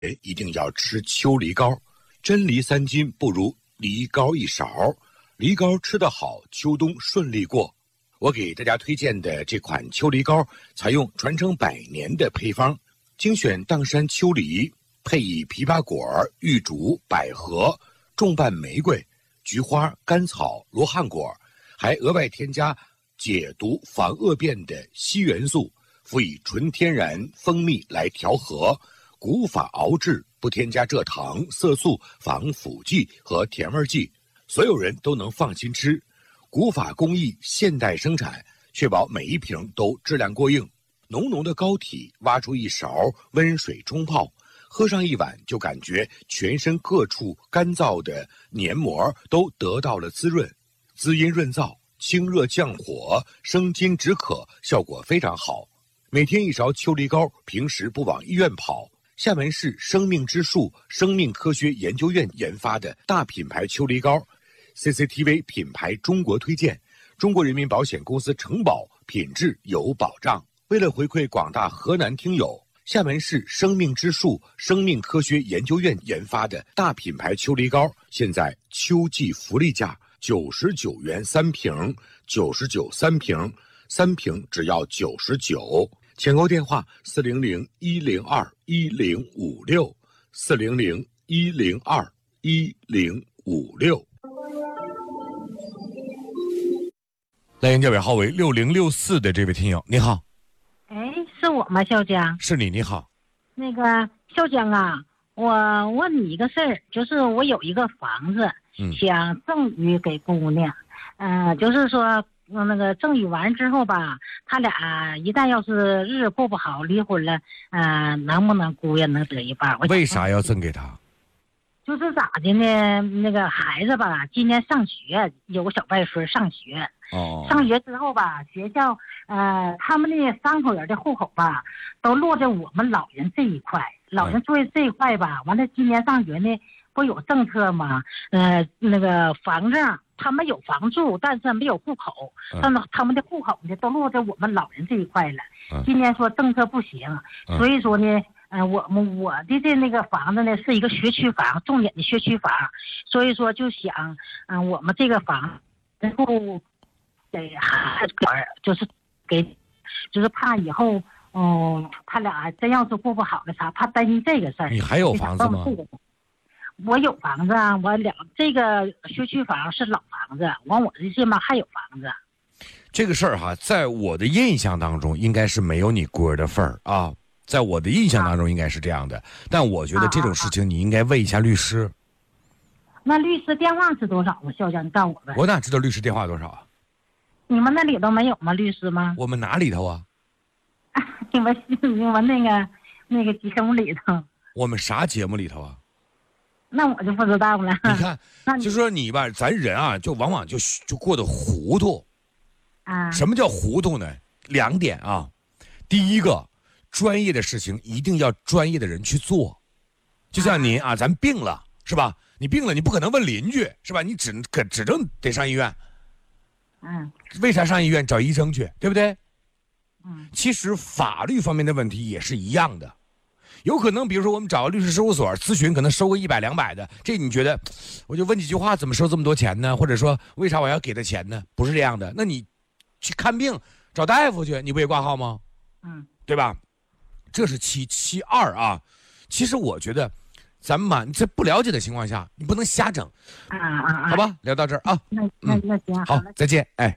一定要吃秋梨膏，真梨3斤不如梨膏1勺，梨膏吃得好，秋冬顺利过。我给大家推荐的这款秋梨膏，采用传承100年的配方，精选砀山秋梨，配以枇杷果、玉竹、百合、重瓣玫瑰、菊花、甘草、罗汉果，还额外添加解毒防恶变的硒元素，辅以纯天然蜂蜜来调和，古法熬制，不添加蔗糖、色素、防腐剂和甜味剂，所有人都能放心吃。古法工艺，现代生产，确保每一瓶都质量过硬。浓浓的膏体，挖出1勺温水冲泡，喝上1碗就感觉全身各处干燥的黏膜都得到了滋润，滋阴润燥，清热降火，生津止渴，效果非常好。每天1勺秋梨膏，平时不往医院跑。厦门市生命之树生命科学研究院研发的大品牌秋梨膏， CCTV 品牌中国推荐，中国人民保险公司承保，品质有保障。为了回馈广大河南听友，厦门市生命之树生命科学研究院研发的大品牌秋梨膏，现在秋季福利价99元3瓶，99 3瓶，3瓶只要99。抢购电话400-102-1056，400-102-1056。 来电表号为6064的这位听友，你好。 哎，是我吗，笑江？ 是你，你好。 那个笑江啊，我问你一个事儿，就是我有一个房子，想赠予给姑娘，就是说那个赠与完之后吧，他俩一旦要是日子过不好，离婚了，能不能姑爷能得一半？ 为啥要赠给他？ 就是咋的呢？那个孩子吧，今年上学，有个小外孙上学。上学之后吧，学校他们那3口人的户口吧，都落在我们老人这一块。老人作为这一块吧，完了今年上学呢，不有政策吗？那个房证他们有房住，但是没有户口，他们的户口呢都落在我们老人这一块了。今年说政策不行，所以说呢，我的那个房子呢是一个学区房，重点的学区房，所以说就想，我们这个房能够给孩子就是怕以后，他俩真要是过不好的啥，怕担心这个事儿。 你还有房子吗？ 我有房子啊，这个学区房是老房子，完我这嘛还有房子。 这个事儿哈，在我的印象当中应该是没有你姑儿的份儿啊，在我的印象当中应该是这样的，但我觉得这种事情你应该问一下律师。 那律师电话是多少呢？笑笑，你告诉我呗。 我哪知道律师电话多少啊？ 你们那里头没有吗？律师吗？ 我们哪里头啊？ 你们那个节目里头。 我们啥节目里头啊？ 那我就不知道了。 你看，就说你吧，咱人啊，就往往就过得糊涂。什么叫糊涂呢？2点啊。第一个，专业的事情一定要专业的人去做。就像您啊，咱病了是吧？你病了，你不可能问邻居是吧？你指定得上医院。为啥上医院？找医生去，对不对？其实法律方面的问题也是一样的。有可能比如说我们找个律师事务所咨询，可能收个100、200的，这你觉得我就问几句话，怎么收这么多钱呢？或者说为啥我要给他钱呢？不是这样的。那你去看病找大夫去，你不也挂号吗？对吧？这是其二啊。其实我觉得咱们在不了解的情况下，你不能瞎整。好吧，聊到这儿啊。 那行， 好，再见。哎。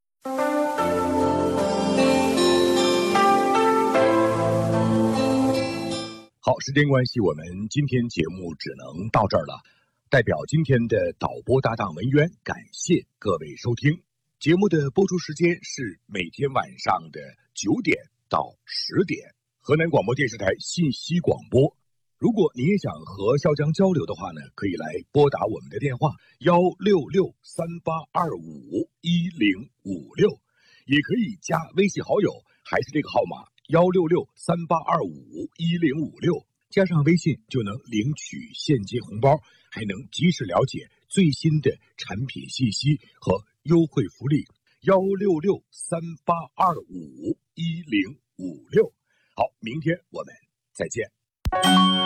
好，时间关系，我们今天节目只能到这儿了。代表今天的导播搭档文渊，感谢各位收听。节目的播出时间是每天晚上的9点到10点，河南广播电视台信息广播。如果你也想和笑江交流的话呢，可以来拨打我们的电话166-3825-1056，也可以加微信好友，还是这个号码166-3825-1056，加上微信就能领取现金红包，还能及时了解最新的产品信息和优惠福利。166-3825-1056。好，明天我们再见。